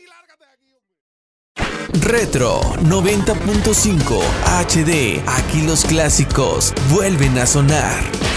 Retro 90.5 HD. Aquí los clásicos vuelven a sonar.